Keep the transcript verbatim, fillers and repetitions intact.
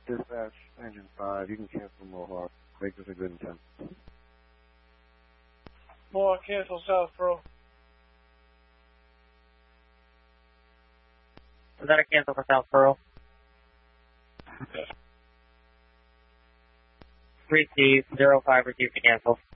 Dispatch, engine five, you can cancel Mohawk. Make this a good intent. Mohawk, cancel South Pearl. Is that a cancel for South Pearl? Yes. three C, zero five received to cancel.